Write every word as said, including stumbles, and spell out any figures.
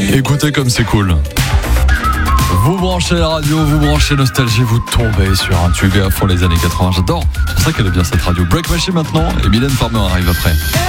Écoutez comme c'est cool. Vous branchez la radio, vous branchez Nostalgie, vous tombez sur un tube à fond les années quatre-vingts. J'adore. C'est pour ça qu'elle est bien cette radio. Break Machine maintenant et Mylène Farmer arrive après.